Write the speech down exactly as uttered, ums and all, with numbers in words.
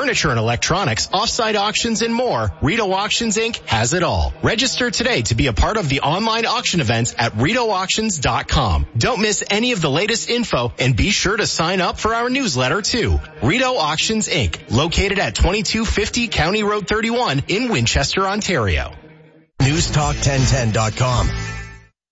furniture and electronics, off-site auctions, and more, Rito Auctions, Incorporated has it all. Register today to be a part of the online auction events at rito auctions dot com. Don't miss any of the latest info and be sure to sign up for our newsletter too. Rito Auctions, Incorporated, located at twenty-two fifty County Road thirty-one in Winchester, Ontario. News Talk ten ten dot com